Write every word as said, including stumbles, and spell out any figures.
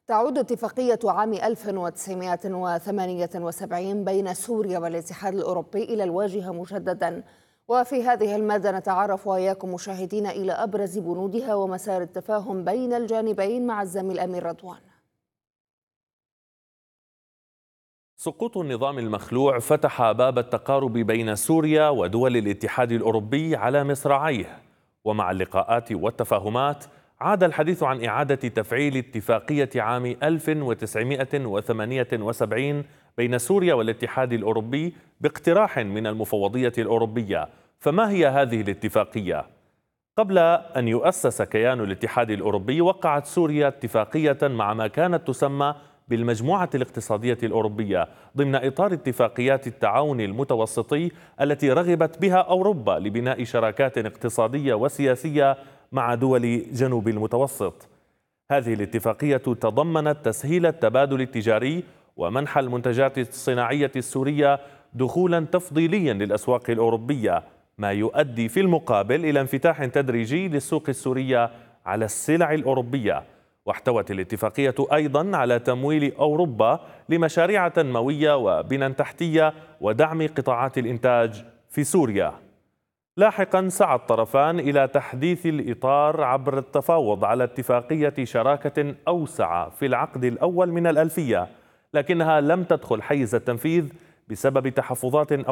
تعود اتفاقية عام ألف وتسعمائة وثمانية وسبعين بين سوريا والاتحاد الأوروبي إلى الواجهة مجددا، وفي هذه المادة نتعرف وإياكم مشاهدين إلى أبرز بنودها ومسار التفاهم بين الجانبين مع الزميل أمير رضوان. سقوط النظام المخلوع فتح باب التقارب بين سوريا ودول الاتحاد الأوروبي على مصراعيه، ومع اللقاءات والتفاهمات عاد الحديث عن إعادة تفعيل اتفاقية عام ألف وتسعمائة وثمانية وسبعين بين سوريا والاتحاد الأوروبي باقتراح من المفوضية الأوروبية. فما هي هذه الاتفاقية؟ قبل أن يؤسس كيان الاتحاد الأوروبي وقعت سوريا اتفاقية مع ما كانت تسمى بالمجموعة الاقتصادية الأوروبية ضمن إطار اتفاقيات التعاون المتوسطي التي رغبت بها أوروبا لبناء شراكات اقتصادية وسياسية مع دول جنوب المتوسط. هذه الاتفاقية تضمنت تسهيل التبادل التجاري ومنح المنتجات الصناعية السورية دخولا تفضيليا للأسواق الأوروبية، ما يؤدي في المقابل إلى انفتاح تدريجي للسوق السورية على السلع الأوروبية. واحتوت الاتفاقية أيضا على تمويل أوروبا لمشاريع تنموية وبنى تحتية ودعم قطاعات الإنتاج في سوريا. لاحقا سعى الطرفان إلى تحديث الإطار عبر التفاوض على اتفاقية شراكة أوسع في العقد الأول من الألفية، لكنها لم تدخل حيز التنفيذ بسبب تحفظات